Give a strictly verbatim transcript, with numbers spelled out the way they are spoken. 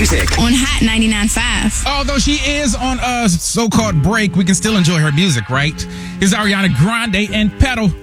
music on Hot ninety-nine point five. Although she is on a so-called break, we can still enjoy her music, right? Here's Ariana Grande and Pedal.